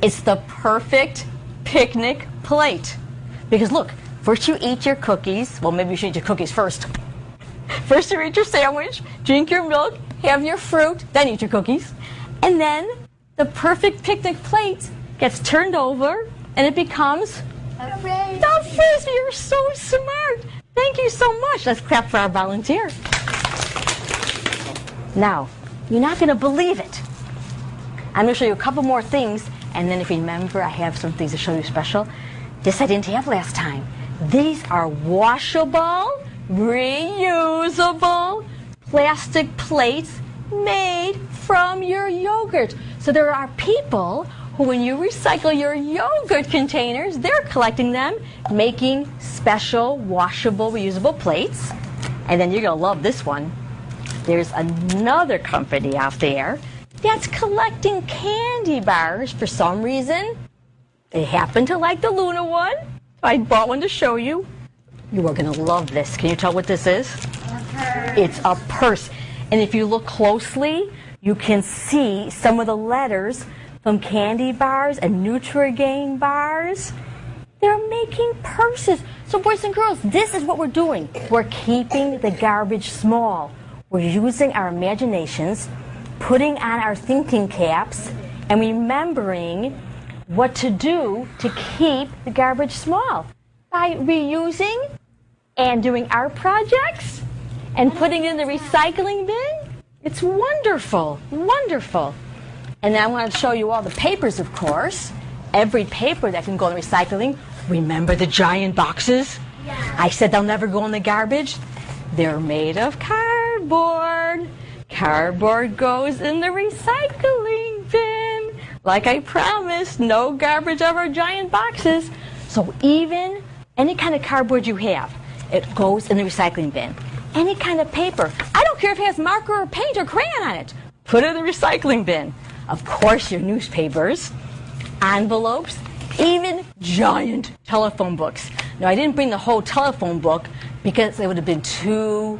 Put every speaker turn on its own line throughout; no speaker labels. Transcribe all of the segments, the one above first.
It's the perfect picnic plate. Because look, first you eat your cookies. Well, maybe you should eat your cookies first. First you eat your sandwich, drink your milk, have your fruit, then eat your cookies. And then the perfect picnic plate gets turned over and it becomes the Frisbee. You're so smart. Thank you so much. Let's clap for our volunteer. Now, you're not going to believe it. I'm going to show you a couple more things, and then if you remember, I have some things to show you special. This I didn't have last time. These are washable, reusable plastic plates made from your yogurt. So there are people who, when you recycle your yogurt containers, they're collecting them, making special washable, reusable plates. And then you're going to love this one. There's another company out there that's collecting candy bars for some reason. They happen to like the Luna one. I bought one to show you. You are going to love this. Can you tell what this is? It's a purse. And if you look closely, you can see some of the letters from candy bars and Nutrigain bars. They're making purses. So boys and girls, this is what we're doing. We're keeping the garbage small. We're using our imaginations, putting on our thinking caps, and remembering what to do to keep the garbage small. By reusing and doing art projects and putting it in the recycling bin. It's wonderful, wonderful. And then I want to show you all the papers, of course. Every paper that can go in recycling. Remember the giant boxes? Yeah. I said they'll never go in the garbage. They're made of cardboard. Cardboard goes in the recycling bin. Like I promised, no garbage of our giant boxes. So even any kind of cardboard you have, it goes in the recycling bin. Any kind of paper. I don't care if it has marker or paint or crayon on it. Put it in the recycling bin. Of course, your newspapers, envelopes, even giant telephone books. Now, I didn't bring the whole telephone book because it would have been too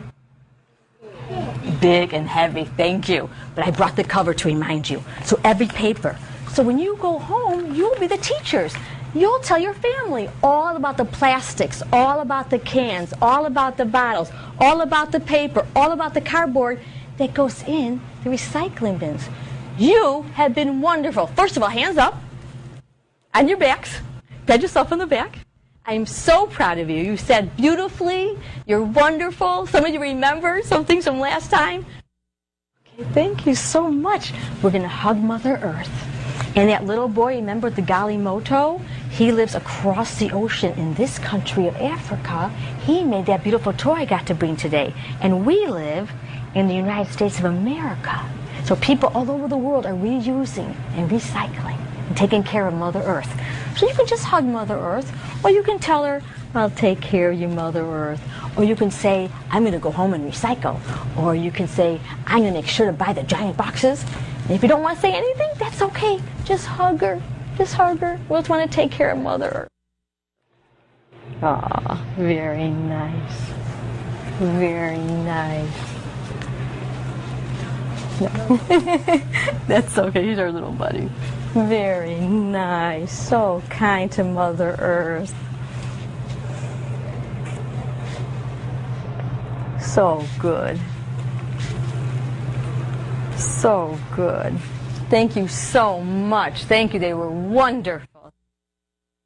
big and heavy. Thank you. But I brought the cover to remind you. So every paper. So when you go home, you'll be the teachers. You'll tell your family all about the plastics, all about the cans, all about the bottles, all about the paper, all about the cardboard that goes in the recycling bins. You have been wonderful. First of all, hands up on your backs. Pat yourself on the back. I'm so proud of you. You said beautifully. You're wonderful. Some of you remember some things from last time. Okay, thank you so much. We're going to hug Mother Earth. And that little boy, remember the Galimoto? He lives across the ocean in this country of Africa. He made that beautiful toy I got to bring today. And we live in the United States of America. So people all over the world are reusing and recycling and taking care of Mother Earth. So you can just hug Mother Earth, or you can tell her, I'll take care of you, Mother Earth. Or you can say, I'm going to go home and recycle. Or you can say, I'm going to make sure to buy the giant boxes. And if you don't want to say anything, that's okay. Just hug her. Just hug her. We just want to take care of Mother Earth. Aw, very nice. Very nice. No. That's okay. He's our little buddy. Very nice. So kind to Mother Earth. So good. So good. Thank you so much. Thank you. They were wonderful.